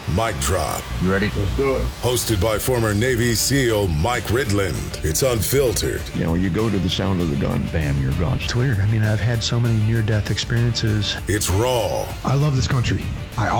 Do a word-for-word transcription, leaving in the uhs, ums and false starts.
Mic Drop. You ready? Let's do it. Hosted by former Navy SEAL Mike Ridland. It's unfiltered. You know, you go to the sound of the gun, bam, you're gone. It's weird. I mean, I've had so many near-death experiences. It's raw. I love this country. I